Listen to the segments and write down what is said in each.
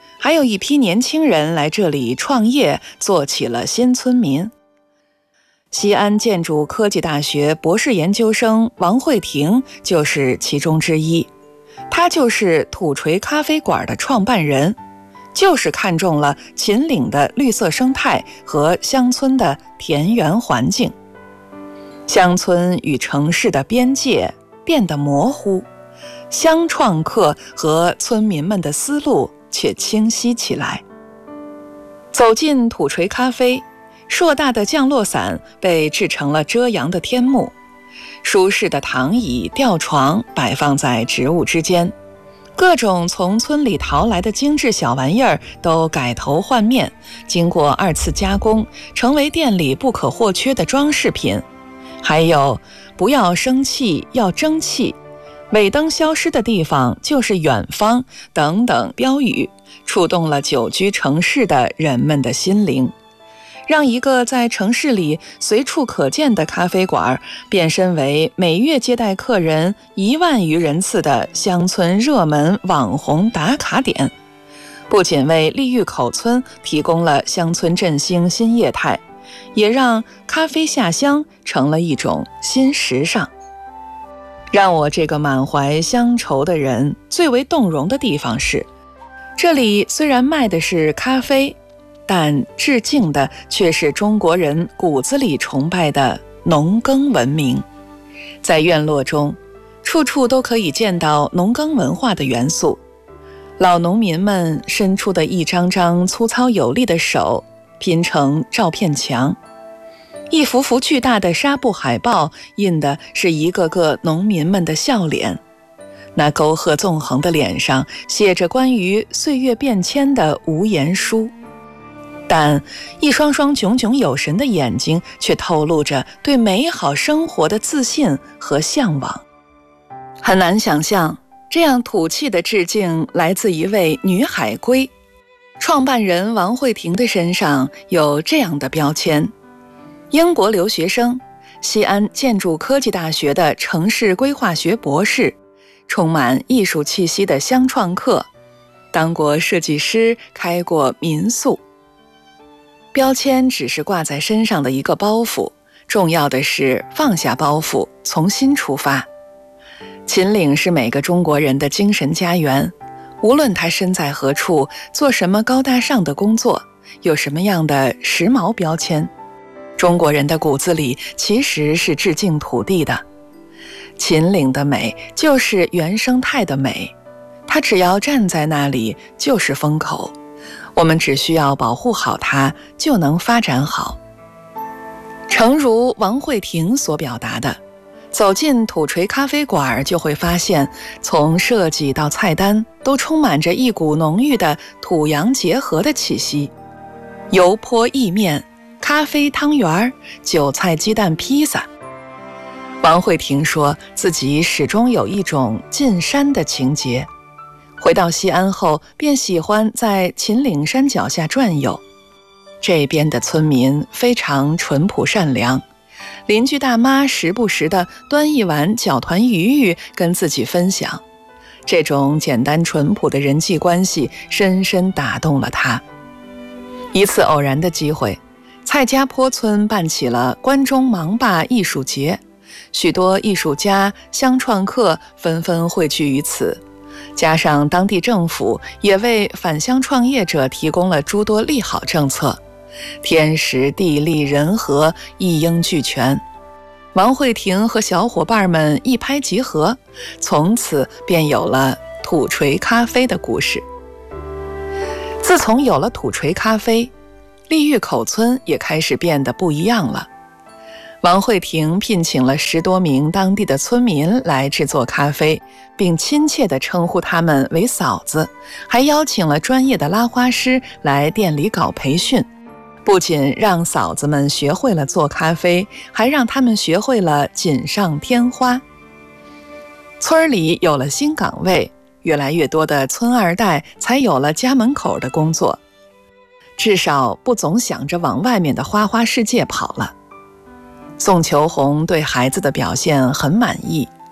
还有一批年轻人来这里创业，做起了新村民。西安建筑科技大学博士研究生王慧婷就是其中之一，他就是土锤咖啡馆的创办人，就是看中了秦岭的绿色生态和乡村的田园环境。乡村与城市的边界变得模糊，乡创客和村民们的思路却清晰起来。走进土锤咖啡，硕大的降落伞被制成了遮阳的天幕，舒适的躺椅、吊床摆放在植物之间，各种从村里淘来的精致小玩意儿都改头换面，经过2次加工，成为店里不可或缺的装饰品。还有不要生气，要争气，尾灯消失的地方就是远方等等标语，触动了久居城市的人们的心灵，让一个在城市里随处可见的咖啡馆变身为每月接待客人1万余人次的乡村热门网红打卡点。不仅为利峪口村提供了乡村振兴新业态，也让咖啡下乡成了一种新时尚。让我这个满怀乡愁的人最为动容的地方是，这里虽然卖的是咖啡，但致敬的却是中国人骨子里崇拜的农耕文明。在院落中，处处都可以见到农耕文化的元素。老农民们伸出的一张张粗糙有力的手拼成照片墙，一幅幅巨大的纱布海报印的是一个个农民们的笑脸，那沟壑纵横的脸上写着关于岁月变迁的无言书，但一双双炯炯有神的眼睛却透露着对美好生活的自信和向往。很难想象，这样土气的致敬来自一位女海归。创办人王慧婷的身上有这样的标签：英国留学生，西安建筑科技大学的城市规划学博士，充满艺术气息的乡创客，当过设计师，开过民宿。标签只是挂在身上的一个包袱，重要的是放下包袱，重新出发。秦岭是每个中国人的精神家园，无论他身在何处，做什么高大上的工作，有什么样的时髦标签，中国人的骨子里其实是致敬土地的。秦岭的美就是原生态的美，它只要站在那里就是风口，我们只需要保护好它，就能发展好。诚如王慧婷所表达的，走进土锤咖啡馆就会发现，从设计到菜单都充满着一股浓郁的土洋结合的气息。油泼意面、咖啡汤圆、韭菜鸡蛋披萨。王慧婷说自己始终有一种进山的情节，回到西安后便喜欢在秦岭山脚下转悠。这边的村民非常淳朴善良，邻居大妈时不时地端一碗搅团鱼跟自己分享，这种简单淳朴的人际关系深深打动了他。一次偶然的机会，蔡家坡村办起了关中芒坝艺术节，许多艺术家、乡创客纷纷汇聚于此，加上当地政府也为返乡创业者提供了诸多利好政策，天时地利人和一应俱全。王慧婷和小伙伴们一拍即合，从此便有了土锤咖啡的故事。自从有了土锤咖啡，利峪口村也开始变得不一样了。王慧婷聘请了10多名当地的村民来制作咖啡，并亲切地称呼他们为嫂子，还邀请了专业的拉花师来店里搞培训。不仅让嫂子们学会了做咖啡，还让他们学会了锦上添花。村里有了新岗位，越来越多的村二代才有了家门口的工作，至少不总想着往外面的花花世界跑了。宋求红对孩子的表现很满意，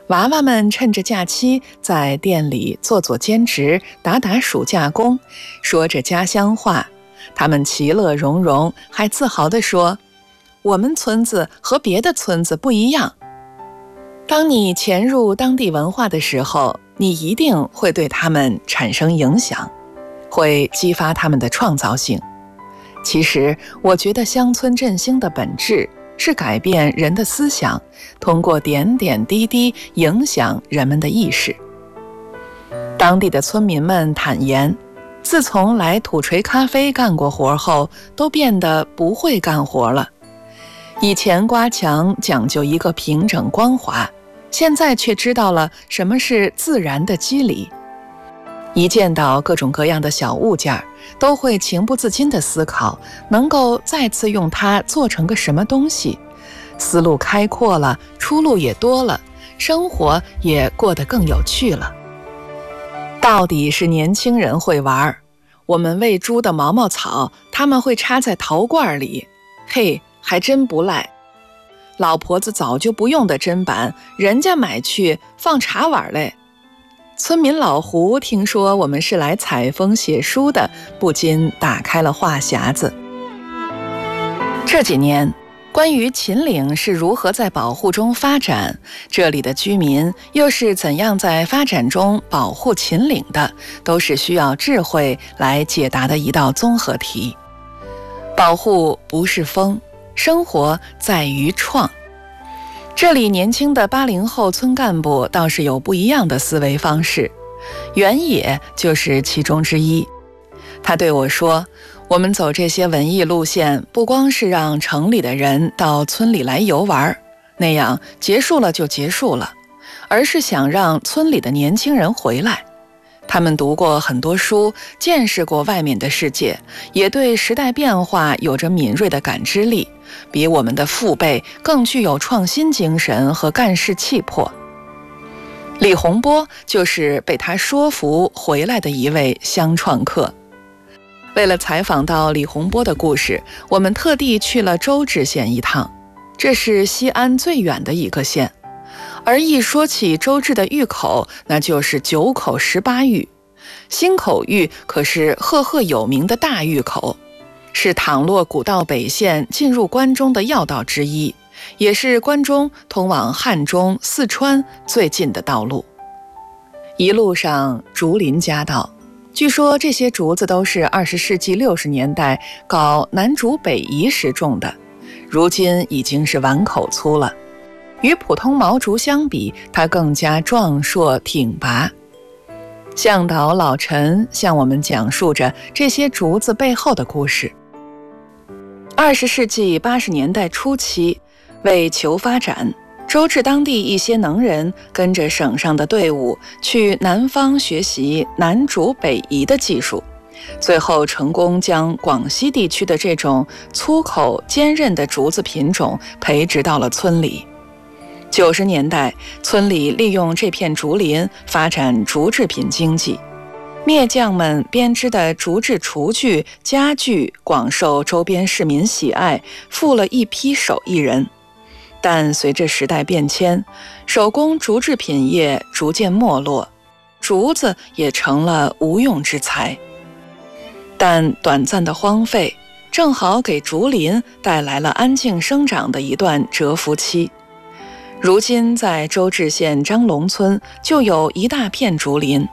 娃娃们趁着假期在店里做做兼职，打打暑假工，说着家乡话。他们其乐融融，还自豪地说：“我们村子和别的村子不一样。”当你潜入当地文化的时候，你一定会对他们产生影响，会激发他们的创造性。其实，我觉得乡村振兴的本质是改变人的思想，通过点点滴滴影响人们的意识。当地的村民们坦言，自从来土锤咖啡干过活后，都变得不会干活了。以前刮墙讲究一个平整光滑，现在却知道了什么是自然的肌理。一见到各种各样的小物件，都会情不自禁地思考，能够再次用它做成个什么东西。思路开阔了，出路也多了，生活也过得更有趣了。到底是年轻人会玩，我们喂猪的毛毛草，他们会插在陶罐里，嘿，还真不赖。老婆子早就不用的砧板，人家买去放茶碗嘞。村民老胡听说我们是来采风写书的，不禁打开了话匣子。这几年，关于秦岭是如何在保护中发展，这里的居民又是怎样在发展中保护秦岭的，都是需要智慧来解答的一道综合题。保护不是疯，生活在于创。这里年轻的80后村干部倒是有不一样的思维方式，原野就是其中之一。他对我说，我们走这些文艺路线，不光是让城里的人到村里来游玩，那样结束了就结束了，而是想让村里的年轻人回来。他们读过很多书，见识过外面的世界，也对时代变化有着敏锐的感知力，比我们的父辈更具有创新精神和干事气魄。李洪波就是被他说服回来的一位乡创客。为了采访到李洪波的故事，我们特地去了周至县一趟，这是西安最远的一个县。而一说起周至的峪口，那就是9口18峪。新口峪可是赫赫有名的大峪口，是倘洛古道北线进入关中的要道之一，也是关中通往汉中、四川最近的道路。一路上竹林夹道，据说这些竹子都是20世纪60年代搞南竹北移时种的，如今已经是碗口粗了。与普通毛竹相比，它更加壮硕挺拔。向导老陈向我们讲述着这些竹子背后的故事。20世纪80年代初期，为求发展，周至当地一些能人跟着省上的队伍去南方学习南竹北移的技术，最后成功将广西地区的这种粗口坚韧的竹子品种培植到了村里。90年代，村里利用这片竹林发展竹制品经济，篾匠们编织的竹制厨具、家具广受周边市民喜爱，富了一批手艺人。但随着时代变迁，手工竹制品业逐渐没落，竹子也成了无用之材。但短暂的荒废，正好给竹林带来了安静生长的一段蛰伏期。如今在周至县张龙村就有一大片竹林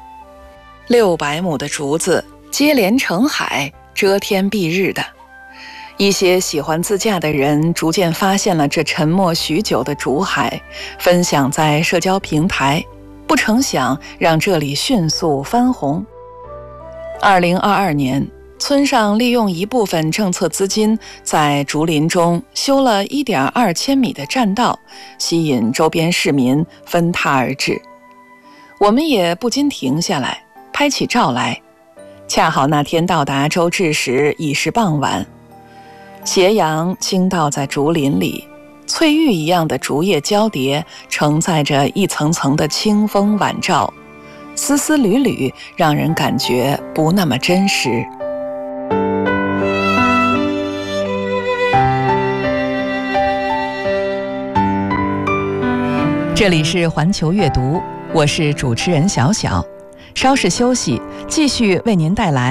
，600亩的竹子接连成海，遮天蔽日的。一些喜欢自驾的人逐渐发现了这沉默许久的竹海，分享在社交平台，不成想让这里迅速翻红。2022年，村上利用一部分政策资金，在竹林中修了1.2千米的栈道，吸引周边市民分踏而至。我们也不禁停下来，拍起照来。恰好那天到达周至时已是傍晚，斜阳倾倒在竹林里，翠玉一样的竹叶交叠，承载着一层层的清风晚照，丝丝缕缕，让人感觉不那么真实。 这里是环球阅读，我是主持人小小。稍事休息，继续为您带来